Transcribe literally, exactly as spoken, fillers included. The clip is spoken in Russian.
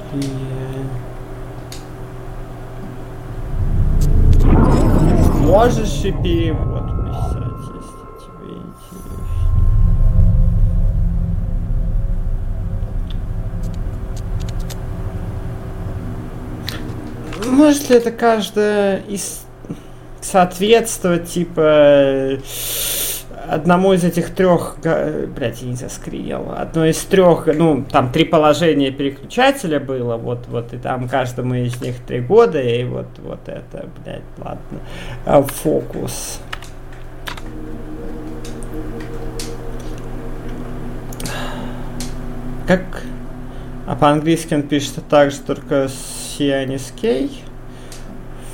И... Можешь и перевод писать, если тебе интересно. Может ли это каждая из соответствовать, типа, одному из этих трех, блять, я не заскринил, одно из трех, ну, там три положения переключателя было, вот, вот, и там каждому из них три года, и вот, вот это, блять, ладно, фокус. Как? А по-английски он пишет так же, только с C, а не с K.